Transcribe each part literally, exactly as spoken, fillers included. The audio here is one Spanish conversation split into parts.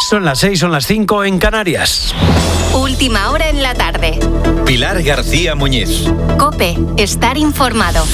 Son las seis, son las cinco en Canarias. Última hora en la tarde. Pilar García Muñiz. COPE, estar informado.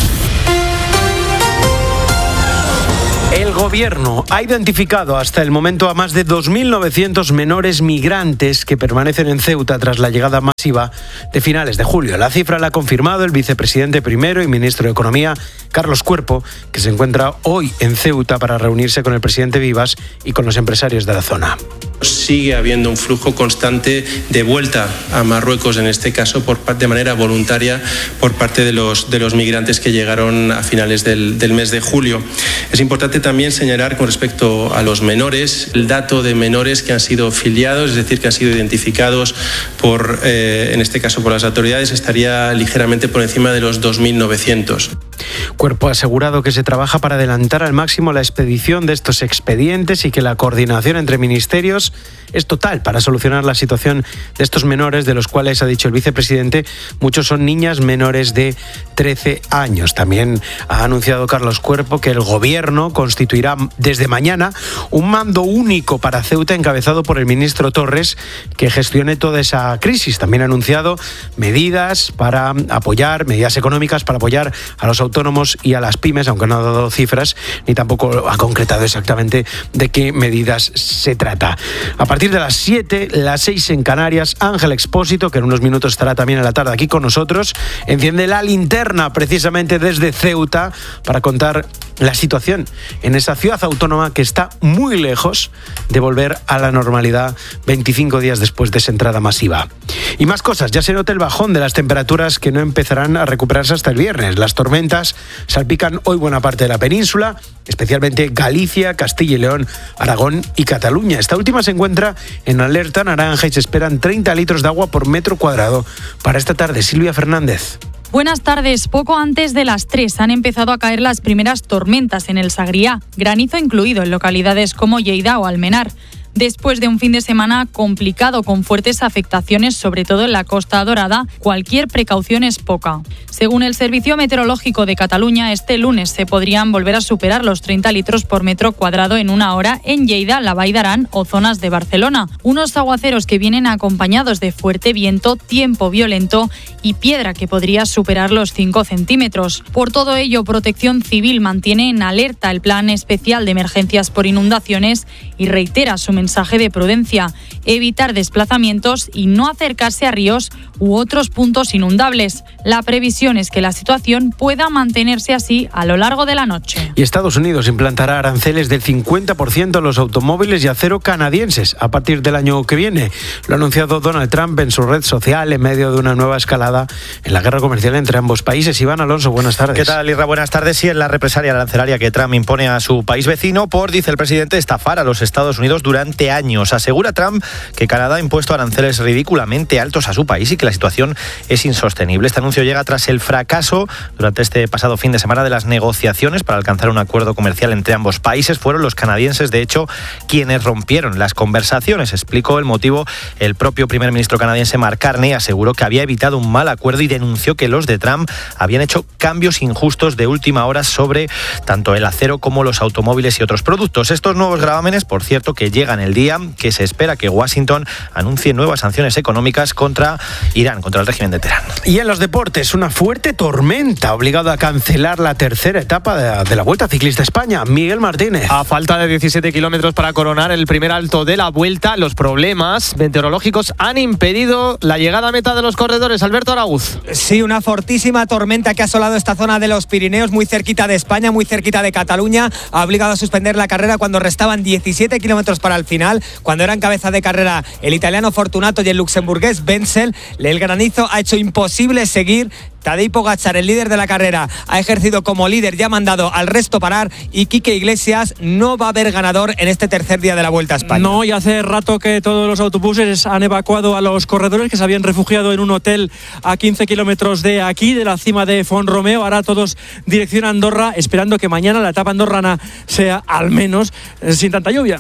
El Gobierno ha identificado hasta el momento a más de dos mil novecientos menores migrantes que permanecen en Ceuta tras la llegada masiva de finales de julio. La cifra la ha confirmado el vicepresidente primero y ministro de Economía, Carlos Cuerpo, que se encuentra hoy en Ceuta para reunirse con el presidente Vivas y con los empresarios de la zona. Sigue habiendo un flujo constante de vuelta a Marruecos, en este caso por, de manera voluntaria por parte de los, de los migrantes que llegaron a finales del, del mes de julio. Es importante también señalar con respecto a los menores, el dato de menores que han sido filiados, es decir, que han sido identificados por, eh, en este caso por las autoridades, estaría ligeramente por encima de los dos mil novecientos. Cuerpo ha asegurado que se trabaja para adelantar al máximo la expedición de estos expedientes y que la coordinación entre ministerios es total para solucionar la situación de estos menores, de los cuales, ha dicho el vicepresidente, muchos son niñas menores de trece años. También ha anunciado Carlos Cuerpo que el Gobierno constituirá desde mañana un mando único para Ceuta encabezado por el ministro Torres, que gestione toda esa crisis. También ha anunciado medidas para apoyar, medidas económicas para apoyar a los autónomos y a las pymes, aunque no ha dado cifras ni tampoco ha concretado exactamente de qué medidas se trata. A partir de las siete, las seis en Canarias, Ángel Expósito, que en unos minutos estará también en la tarde aquí con nosotros, enciende la linterna precisamente desde Ceuta para contar la situación en esa ciudad autónoma que está muy lejos de volver a la normalidad veinticinco días después de esa entrada masiva. Y más cosas, ya se nota el bajón de las temperaturas que no empezarán a recuperarse hasta el viernes. Las tormentas salpican hoy buena parte de la península, especialmente Galicia, Castilla y León, Aragón y Cataluña. Esta última se encuentra en alerta naranja y se esperan treinta litros de agua por metro cuadrado para esta tarde. Silvia Fernández. Buenas tardes. Poco antes de las tres han empezado a caer las primeras tormentas en el Sagriá, granizo incluido en localidades como Lleida o Almenar. Después de un fin de semana complicado con fuertes afectaciones, sobre todo en la Costa Dorada, cualquier precaución es poca. Según el Servicio Meteorológico de Cataluña, este lunes se podrían volver a superar los treinta litros por metro cuadrado en una hora en Lleida, la Vall d'Aran o zonas de Barcelona. Unos aguaceros que vienen acompañados de fuerte viento, tiempo violento y piedra que podría superar los cinco centímetros. Por todo ello, Protección Civil mantiene en alerta el Plan Especial de Emergencias por Inundaciones y reitera su mensaje de prudencia, evitar desplazamientos y no acercarse a ríos u otros puntos inundables. La previsión es que la situación pueda mantenerse así a lo largo de la noche. Y Estados Unidos implantará aranceles del cincuenta por ciento a los automóviles y acero canadienses a partir del año que viene. Lo ha anunciado Donald Trump en su red social en medio de una nueva escalada en la guerra comercial entre ambos países. Iván Alonso, buenas tardes. ¿Qué tal, Irra? Buenas tardes. Sí, en la represalia arancelaria que Trump impone a su país vecino por, dice el presidente, estafar a los Estados Unidos durante años. Asegura Trump que Canadá ha impuesto aranceles ridículamente altos a su país y que la situación es insostenible. Este anuncio llega tras el fracaso durante este pasado fin de semana de las negociaciones para alcanzar un acuerdo comercial entre ambos países. Fueron los canadienses, de hecho, quienes rompieron las conversaciones. Explicó el motivo el propio primer ministro canadiense Mark Carney. Aseguró que había evitado un mal acuerdo y denunció que los de Trump habían hecho cambios injustos de última hora sobre tanto el acero como los automóviles y otros productos. Estos nuevos gravámenes, por cierto, que llegan el día que se espera que Washington anuncie nuevas sanciones económicas contra Irán, contra el régimen de Teherán. Y en los deportes, una fuerte tormenta ha obligado a cancelar la tercera etapa de, de la Vuelta Ciclista España. Miguel Martínez. A falta de diecisiete kilómetros para coronar el primer alto de la Vuelta, los problemas meteorológicos han impedido la llegada a meta de los corredores. Alberto Araúz. Sí, una fortísima tormenta que ha asolado esta zona de los Pirineos, muy cerquita de España, muy cerquita de Cataluña. Ha obligado a suspender la carrera cuando restaban diecisiete kilómetros para el final, cuando eran cabeza de carrera el italiano Fortunato y el luxemburgués Wenzel. El granizo ha hecho imposible seguir. Tadej Pogačar, el líder de la carrera, ha ejercido como líder y ha mandado al resto parar, y Quique Iglesias no va a haber ganador en este tercer día de la Vuelta a España. No, y hace rato que todos los autobuses han evacuado a los corredores que se habían refugiado en un hotel a quince kilómetros de aquí, de la cima de Font-Romeu. Ahora todos dirección a Andorra, esperando que mañana la etapa andorrana sea al menos eh, sin tanta lluvia.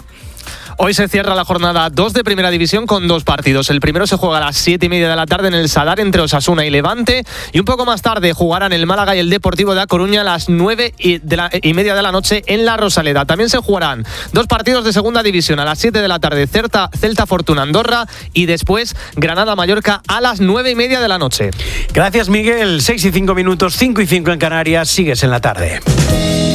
Hoy se cierra la jornada dos de Primera División con dos partidos. El primero se juega a las siete y media de la tarde en el Sadar entre Osasuna y Levante. Y un poco más tarde jugarán el Málaga y el Deportivo de A Coruña a las nueve y, de la, y media de la noche en la Rosaleda. También se jugarán dos partidos de Segunda División a las siete de la tarde. Celta, Celta Fortuna Andorra y después Granada Mallorca a las nueve y media de la noche. Gracias, Miguel. seis y cinco minutos, cinco y cinco en Canarias. Sigues en la tarde.